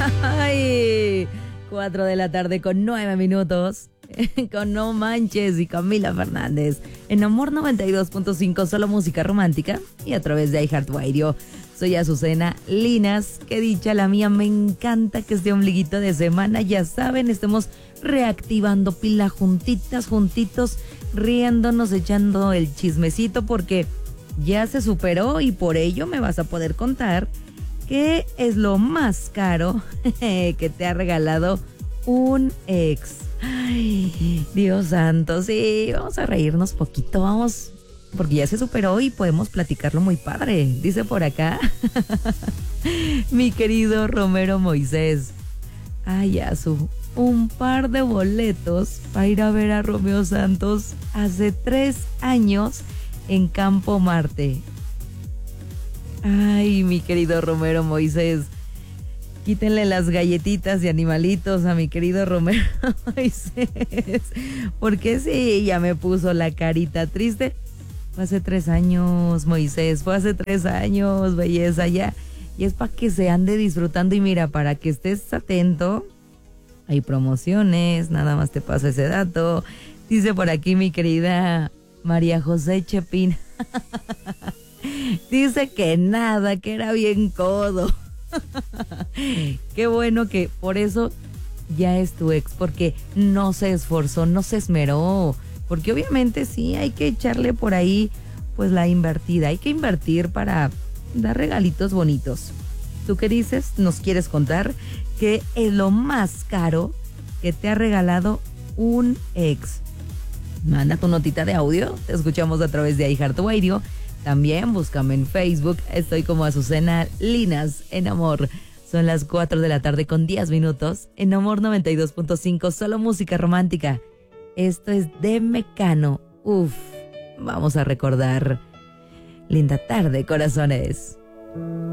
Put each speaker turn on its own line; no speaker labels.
Ay, 4 de la tarde con 9 minutos. Con No Manches y Camila Fernández. En Amor 92.5, solo música romántica. Y a través de iHeartRadio. Soy Azucena Linas. Qué dicha la mía. Me encanta que este ombliguito de semana, ya saben, estemos reactivando pila juntitas, juntitos, riéndonos, echando el chismecito, porque ya se superó y por ello me vas a poder contar qué es lo más caro que te ha regalado un ex. Ay, Dios santo, sí, vamos a reírnos poquito, vamos, porque ya se superó y podemos platicarlo muy padre. Dice por acá mi querido Romero Moisés: ay, un par de boletos para ir a ver a Romeo Santos hace 3 años en Campo Marte. Ay, mi querido Romero Moisés, quítenle las galletitas de animalitos a mi querido Romero Moisés, porque sí, ya me puso la carita triste. Fue hace 3 años, Moisés, fue hace 3 años, belleza, ya. Y es para que se ande disfrutando. Y mira, para que estés atento, hay promociones, nada más te paso ese dato. Dice por aquí mi querida María José Chepín. Dice que nada, que era bien codo. Qué bueno que por eso ya es tu ex, porque no se esforzó, no se esmeró. Porque obviamente sí hay que echarle por ahí pues la invertida. Hay que invertir para dar regalitos bonitos. ¿Tú qué dices? ¿Nos quieres contar qué es lo más caro que te ha regalado un ex? Manda tu notita de audio. Te escuchamos a través de iHeartRadio. También búscame en Facebook. Estoy como Azucena Linas en Amor. Son las 4 de la tarde con 10 minutos. En Amor 92.5, solo música romántica. Esto es de Mecano. Uf, vamos a recordar. Linda tarde, corazones.